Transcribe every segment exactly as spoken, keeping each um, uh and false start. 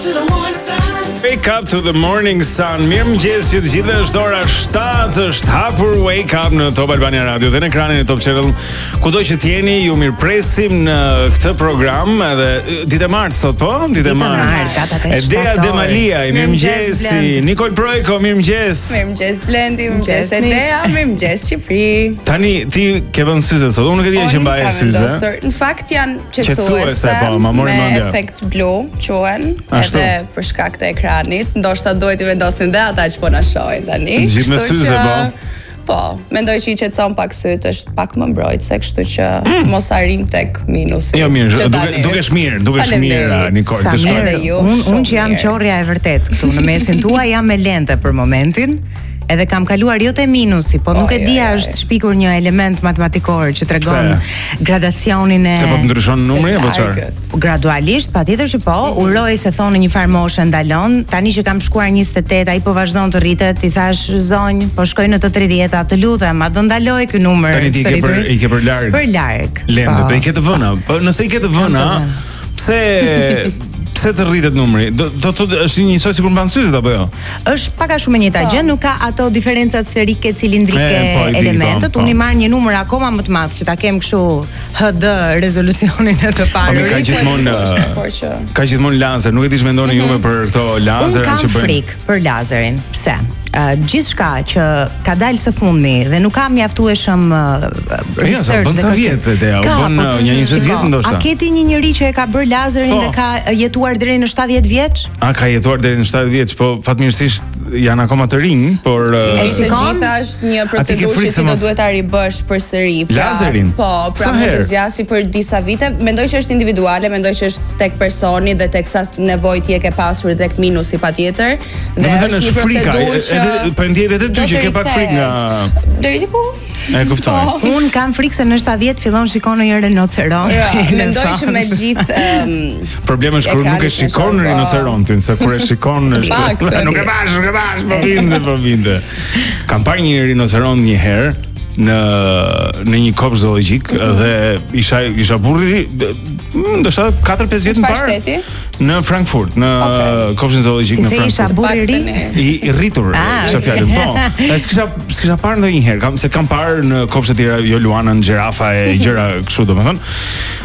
Wake up to the morning sun. Mirëmëngjes që të gjithëve, është ora shtatë, është hapur Wake Up në Top Albania Radio dhe në ekranin e Top Channel. Kudo që t'jeni, ju mirëpresim në këtë program edhe ditë e martë sot, po? Ditë e martë. Edea Demalia, mirëmëngjesi. Nikol Projko, mirëmëngjes. Mirëmëngjes Blendi, mirëmëngjes Edea, mirëmëngjes Shqipëri. Tani ti ke vënë syze sot. Unë nuk e di që mbaje syze. Në fakt janë qetësuese, me efekt blu, quhen, edhe për shkak të ekranit. Ndoshta duhet i vendosin dhe ata që po na shohin tani. Gjithë me syze po. Po, mendoj që i qetëson pak syt, është pak më mbrojtëse, kështu që mm. mos arrim tek minusi. Jo mirë, duke, dukesh mirë, dukesh mirë, Nikol, të shkoj. Unë un që jam qorrja e vërtet këtu në mesin tuaj, jam me lente për momentin. Edhe kam kaluar jo te minusi, po nuk e dia është shpikur një element matematikor që tregon gradacionin e. Se po ndryshon numri apo çfarë? Gradualisht, patjetër që po, uroj se thonë një farë moshe ndalon. Tani që kam shkuar njëzet e tetë, ai po vazhdon të rritet, i thash zonj, po shkoj në të tridhjeta, të lutem, a do ndaloj ky numër. Tani ti ke për i ke për larg. Për larg. Lende, po i ke të vëna. Po nëse i ke të vëna, pse pse të rritet numri? Do do thotë është një njësoj sikur mban syzet apo jo? Është pak a shumë e njëjta gjë, nuk ka ato diferencat sferike, cilindrike, elementët. Unë i marr një numër akoma më të madh që ta kem kështu H D rezolucionin e të parë. Ka gjithmonë ka gjithmonë lazer, nuk e dish mendoni juve për këto lazer që bëjnë. Unë kam frikë për lazerin. Pse? Uh, gjithçka që ka dalë së fundmi dhe nuk ka mjaftueshëm uh, research dhe vjet edhe u bën një njëzet vjet ndoshta. A ke ti një njerëz që e ka bër lazerin po. Dhe ka jetuar deri në shtatëdhjetë vjeç? A ka jetuar deri në shtatëdhjetë vjeç, po fatmirësisht janë akoma të rinj, por uh, e gjitha është një procedurë që ti do duhet ta ribësh përsëri. Pra, lazerin. Po, pra mund të zgjasë për disa vite. Mendoj që është individuale, mendoj që është tek personi dhe tek sa nevojë ti e ke pasur tek minusi patjetër. Dhe është një procedurë që po ndjehet edhe ty që ke pak frikë nga deri diku. E kuptoj. Po. Un kam frikë se në shtatëdhjetë fillon shikon një rinoceron. Ja, mendoj që me gjithë um, problemi është kur nuk e shikon rinocerontin, se kur e shikon është nuk e bash, nuk e bash, po vinte, po vinte. Kam parë një rinoceron një herë në në një kopsh zoologjik dhe isha isha burri ndoshta katër pesë vjet më parë në Frankfurt, në okay. kopshin zoologjik në Frankfurt. Si isha burri i ri? I, i rritur, kisha fjalën, po. E s'kisha s'kisha parë ndonjëherë, kam se kam parë në kopshe të tjera jo luanën, xhirafa e gjëra kështu domethënë.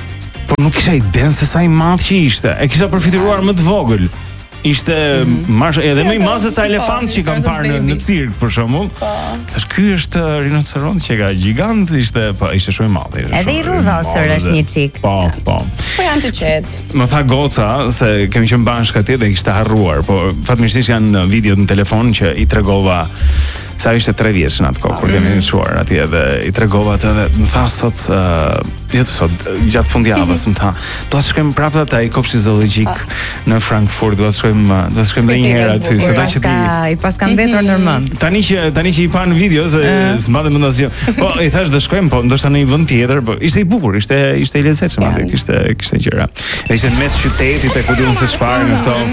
Por nuk kisha idenë se sa i madh që ishte. E kisha përfituar më të vogël. Ishte mm-hmm. marsh edhe më i madh se sa elefant që kam parë në, në cirk për shembull. Tash ky është rinoceron që ka gigant, ishte po ishte shumë i madh. Edhe i rrudhosur është një çik. Po, po. Po janë të qetë. Më tha goca se kemi qenë bashkë atje dhe kishte harruar, po fatmirësisht janë videot në telefon që i tregova sa ishte tre vjeç në atë kohë kur kemi shkuar atje dhe i tregova atë dhe më tha sot uh, jo të sot gjatë fundjavës më tha do të shkojmë prapë te ai kopshi zoologjik ah. në Frankfurt, do të shkojmë do të shkojmë edhe një herë aty se do që ti i pas kanë mbetur në mend. Tani që tani që i pan video se s'mbante mend asgjë. Po i thash do shkojmë, po ndoshta në një vend tjetër, po ishte i bukur, ishte ishte i lezetshëm aty, kishte kishte gjëra. Ishte në mes qytetit e ku diun se çfarë në këto.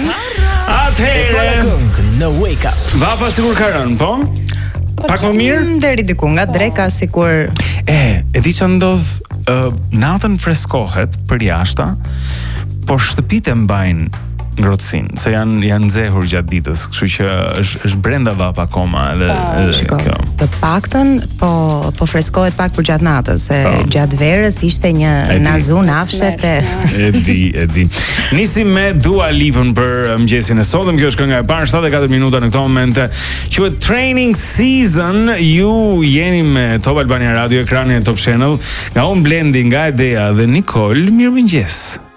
Atëherë në Wake Up. Vapa sigur ka rënë, po? Pak më mirë? Deri diku nga dreka sikur e, e di që ndodh uh, natën freskohet për jashta, por shtëpitë mbajnë ngrohtësinë, se janë janë nxehur gjatë ditës, kështu që është është brenda vapa akoma edhe edhe kjo. Të paktën po po freskohet pak për gjatë natës, se po. Gjatë verës ishte një nazun afshet e e di, e di. Nisim me Dua Lipën për mëngjesin e sotëm. Kjo është kënga e parë, shtatëdhjetë e katër minuta në këtë moment. Quhet Training Season. Ju jeni me Top Albania Radio, ekranin e Top Channel. Nga unë Blendi, nga Edea dhe Nikol. Mirëmëngjes.